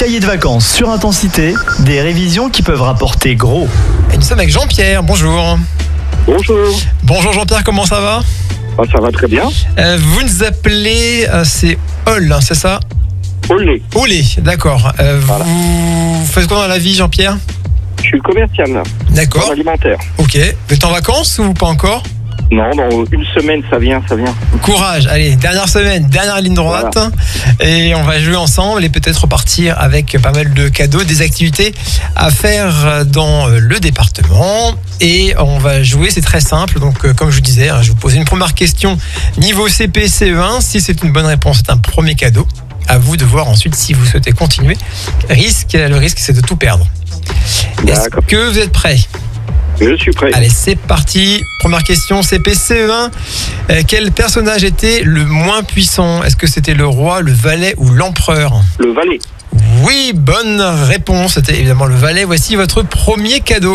cahier de vacances sur Intensité, des révisions qui peuvent rapporter gros. Et nous sommes avec Jean-Pierre, bonjour. Bonjour. Bonjour Jean-Pierre, comment ça va? Ça va très bien. Vous nous appelez, c'est Ol, c'est ça? Olé. Olé, d'accord. Voilà. Vous faites quoi dans la vie, Jean-Pierre? Je suis commercial D'accord. dans l'alimentaire. Ok. Vous êtes en vacances ou pas encore? Non, dans une semaine, ça vient. Courage, allez, dernière semaine, dernière ligne droite. Voilà. Et on va jouer ensemble et peut-être repartir avec pas mal de cadeaux, des activités à faire dans le département. Et on va jouer, c'est très simple. Donc, comme je vous disais, je vous pose une première question niveau CP, CE1. Si c'est une bonne réponse, c'est un premier cadeau. À vous de voir ensuite si vous souhaitez continuer. Le risque, c'est de tout perdre. Est-ce D'accord. que vous êtes prêts? Je suis prêt. Allez, c'est parti. Première question, CP-CE1. Quel personnage était le moins puissant? Est-ce que c'était le roi, le valet ou l'empereur? Le valet. Oui, bonne réponse. C'était évidemment le valet. Voici votre premier cadeau.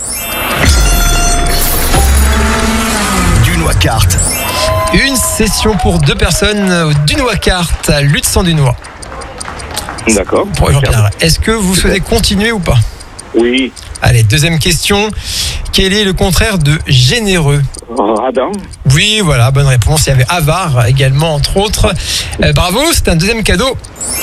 Dunois Kart. Une session pour 2 personnes au Dunois Kart à Lutz-en-Dunois. D'accord. Pour Jean-Pierre. Est-ce que vous souhaitez continuer ou pas? Oui. Allez, deuxième question. Quel est le contraire de généreux? Radin. Oui, voilà, bonne réponse. Il y avait avare également, entre autres. Bravo, c'est un deuxième cadeau.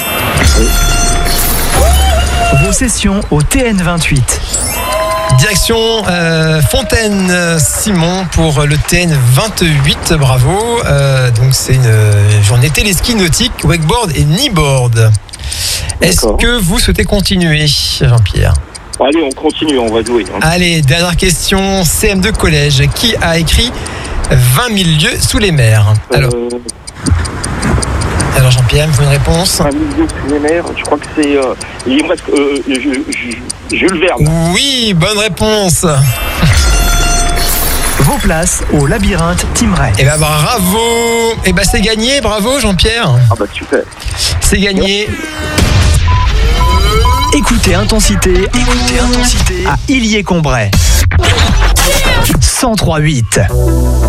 Vos sessions au TN28. Direction Fontaine-Simon pour le TN28, bravo. Donc c'est une journée téléski nautique, wakeboard et kneeboard. Est-ce D'accord. que vous souhaitez continuer, Jean-Pierre? Allez, on continue, on va jouer. Allez, dernière question, CM2 collège. Qui a écrit 20 000 lieues sous les mers? Alors Jean-Pierre, il me faut une réponse. Un milieu sous les mers, je crois que c'est Jules Verne. Oui, bonne réponse. Vos places au labyrinthe Teamray. Eh ben bravo. Eh ben c'est gagné, bravo Jean-Pierre. Ah bah super. C'est gagné. Écoutez Intensité à Illier-Combray. 103.8.